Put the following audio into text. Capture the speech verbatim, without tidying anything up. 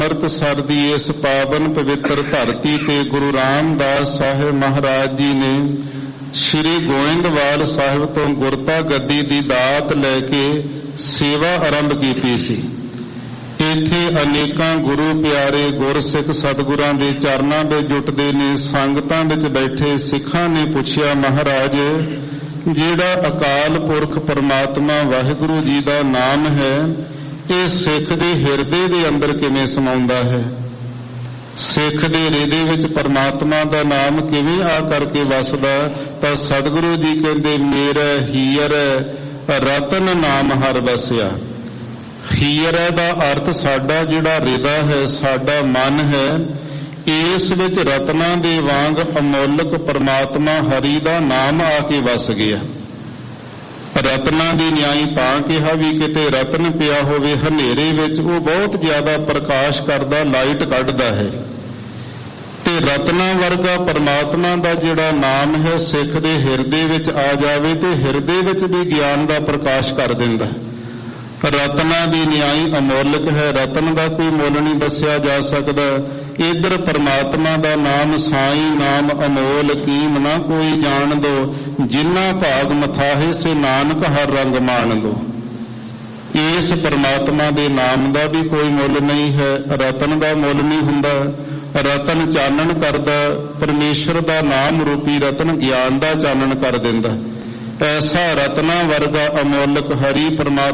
ਅਮਰਤ ਸਰਦੀ ਇਸ ਪਾਵਨ ਪਵਿੱਤਰ ਧਰਤੀ ਤੇ ਗੁਰੂ ਰਾਮਦਾਸ ਸਾਹਿਬ ਮਹਾਰਾਜ ਜੀ ਨੇ ਸ਼੍ਰੀ ਗੋਇੰਦਵਾਲ ਸਾਹਿਬ ਤੋਂ ਗੁਰਤਾ ਗੱਦੀ ਦੀ ਦਾਤ ਲੈ ਕੇ ਸੇਵਾ ਆਰੰਭ ਕੀਤੀ ਸੀ। ਇੱਥੇ ਅਨੇਕਾਂ ਗੁਰੂ ਪਿਆਰੇ ਗੁਰਸਿੱਖ ਸਤਿਗੁਰਾਂ ਦੇ ਚਰਨਾਂ ਵਿੱਚ ਜੁਟਦੇ ਨੇ। ਸੰਗਤਾਂ ਵਿੱਚ ਬੈਠੇ ਸਿੱਖਾਂ ਨੇ ਪੁੱਛਿਆ, ਮਹਾਰਾਜ ਜਿਹੜਾ ਅਕਾਲ ਪੁਰਖ ਪਰਮਾਤਮਾ ਵਾਹਿਗੁਰੂ ਜੀ ਦਾ ਨਾਮ ਹੈ, ਇਹ ਸਿੱਖ ਦੇ ਹਿਰਦੇ ਦੇ ਅੰਦਰ ਕਿਵੇਂ ਸਮਾਉਂਦਾ ਹੈ? ਸਿੱਖ ਦੇ ਹਿਰਦੇ ਵਿੱਚ ਪਰਮਾਤਮਾ ਦਾ ਨਾਮ ਕਿਵੇਂ ਆ ਕਰਕੇ ਵਸਦਾ? ਤਾਂ ਸਤਿਗੁਰੂ ਜੀ ਕਹਿੰਦੇ, ਮੇਰਾ ਹੀਰ ਰਤਨ ਨਾਮ ਹਰ ਵਸਿਆ। ਹੀਰ ਦਾ ਅਰਥ ਸਾਡਾ ਜਿਹੜਾ ਹਿਰਦਾ ਹੈ, ਸਾਡਾ ਮਨ ਹੈ, ਇਸ ਵਿੱਚ ਰਤਨਾਂ ਦੇ ਵਾਂਗ ਅਮੋਲਕ ਪਰਮਾਤਮਾ ਹਰੀ ਦਾ ਨਾਮ ਆ ਕੇ ਵਸ ਗਿਆ। ਰਤਨਾਂ ਦੀ ਨਿਆਈ ਤਾਂ ਕਿਹਾ ਵੀ ਕਿਤੇ ਰਤਨ ਪਿਆ ਹੋਵੇ ਹਨੇਰੇ ਵਿੱਚ, ਉਹ ਬਹੁਤ ਜ਼ਿਆਦਾ ਪ੍ਰਕਾਸ਼ ਕਰਦਾ, ਲਾਈਟ ਕੱਢਦਾ ਹੈ। ਤੇ ਰਤਨਾਂ ਵਰਗਾ ਪਰਮਾਤਮਾ ਦਾ ਜਿਹੜਾ ਨਾਮ ਹੈ ਸਿੱਖ ਦੇ ਹਿਰਦੇ ਵਿੱਚ ਆ ਜਾਵੇ ਤੇ ਹਿਰਦੇ ਵਿੱਚ ਵੀ ਗਿਆਨ ਦਾ ਪ੍ਰਕਾਸ਼ ਕਰ ਦਿੰਦਾ। ਰਤਨਾਂ ਦੀ ਨਿਆਈ ਅਮੋਲਕ ਹੈ, ਰਤਨ ਦਾ ਕੋਈ ਮੁੱਲ ਨਹੀਂ ਦੱਸਿਆ ਜਾ ਸਕਦਾ। ਇੱਧਰ ਪਰਮਾਤਮਾ ਦਾ ਨਾਮ ਸਾਈ ਨਾਮ ਅਮੋਲ ਕੀਮ ਨਾ ਕੋਈ ਜਾਣ ਦੋ, ਜਿਨ੍ਹਾਂ ਭਾਗ ਮਥਾਹੇ ਸੇ ਨਾਨਕ ਹਰ ਰੰਗ ਮਾਣ ਦੋ। ਇਸ ਪਰਮਾਤਮਾ ਦੇ ਨਾਮ ਦਾ ਵੀ ਕੋਈ ਮੁੱਲ ਨਹੀਂ ਹੈ, ਰਤਨ ਦਾ ਮੁੱਲ ਨਹੀਂ ਹੁੰਦਾ। ਰਤਨ ਚਾਨਣ ਕਰਦਾ, ਪਰਮੇਸ਼ਰ ਦਾ ਨਾਮ ਰੂਪੀ ਰਤਨ ਗਿਆਨ ਦਾ ਚਾਨਣ ਕਰ ਦਿੰਦਾ। ਐਸਾ ਰਤਨਾ ਵਰਗਾ ਅਮੋਲਕ ਹਰੀ ਪਰਮਾਤਮਾ